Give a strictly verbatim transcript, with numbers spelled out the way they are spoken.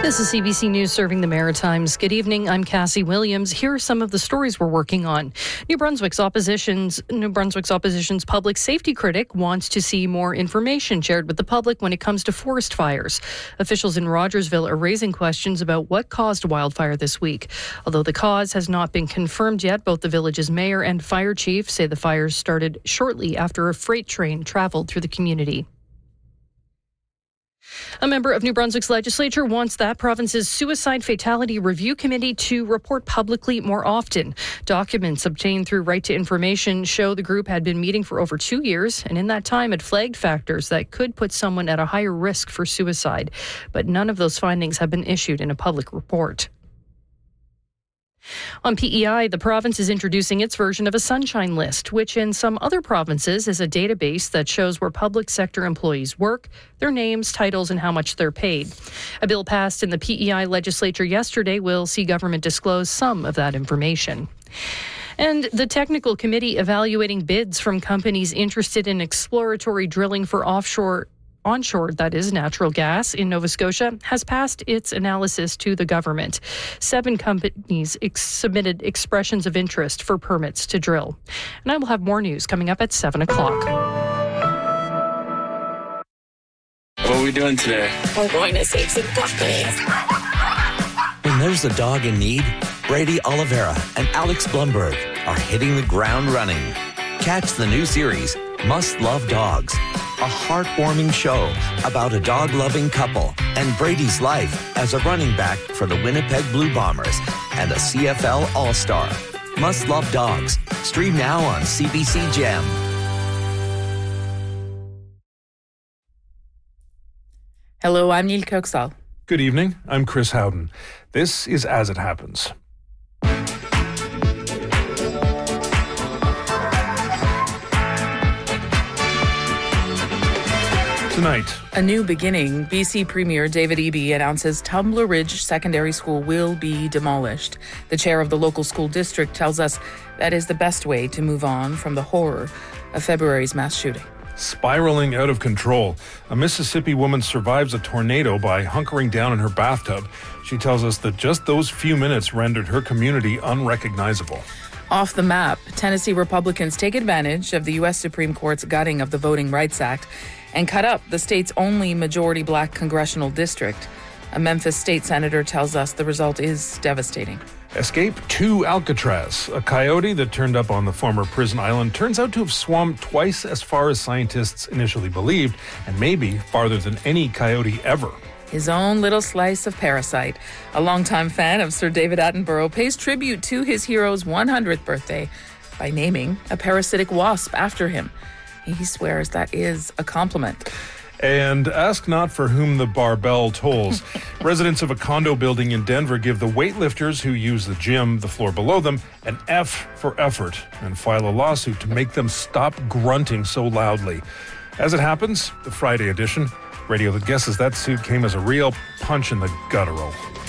This is C B C News serving the Maritimes. Good evening. I'm Cassie Williams. Here are some of the stories we're working on. New Brunswick's opposition's New Brunswick's opposition's public safety critic wants to see more information shared with the public when it comes to forest fires. Officials in Rogersville are raising questions about what caused a wildfire this week. Although the cause has not been confirmed yet, both the village's mayor and fire chief say the fires started shortly after a freight train traveled through the community. A member of New Brunswick's legislature wants that province's Suicide Fatality Review Committee to report publicly more often. Documents obtained through Right to Information show the group had been meeting for over two years and in that time had flagged factors that could put someone at a higher risk for suicide. But none of those findings have been issued in a public report. On P E I, the province is introducing its version of a sunshine list, which in some other provinces is a database that shows where public sector employees work, their names, titles, and how much they're paid. A bill passed in the P E I legislature yesterday will see government disclose some of that information. And the technical committee evaluating bids from companies interested in exploratory drilling for offshore onshore, that is, natural gas in Nova Scotia, has passed its analysis to the government. Seven companies ex- submitted expressions of interest for permits to drill. And I will have more news coming up at seven o'clock. What are we doing today? We're going to save some puppies. When there's a dog in need, Brady Oliveira and Alex Blumberg are hitting the ground running. Catch the new series, Must Love Dogs, a heartwarming show about a dog-loving couple and Brady's life as a running back for the Winnipeg Blue Bombers and a C F L All-Star. Must Love Dogs. Stream now on C B C Gem. Hello, I'm Neil Kirksall. Good evening. I'm Chris Howden. This is As It Happens. Tonight, a new beginning. B C Premier David Eby announces Tumbler Ridge Secondary School will be demolished. The chair of the local school district tells us that is the best way to move on from the horror of February's mass shooting. Spiraling out of control. A Mississippi woman survives a tornado by hunkering down in her bathtub. She tells us that just those few minutes rendered her community unrecognizable. Off the map, Tennessee Republicans take advantage of the U S Supreme Court's gutting of the Voting Rights Act and cut up the state's only majority black congressional district. A Memphis state senator tells us the result is devastating. Escape to Alcatraz. A coyote that turned up on the former prison island turns out to have swum twice as far as scientists initially believed, and maybe farther than any coyote ever. His own little slice of Parasite. A longtime fan of Sir David Attenborough pays tribute to his hero's one hundredth birthday by naming a parasitic wasp after him. He swears that is a compliment. And ask not for whom the barbell tolls. Residents of a condo building in Denver give the weightlifters who use the gym, the floor below them, an F for effort and file a lawsuit to make them stop grunting so loudly. As it happens, the Friday edition, radio that guesses that suit came as a real punch in the guttural.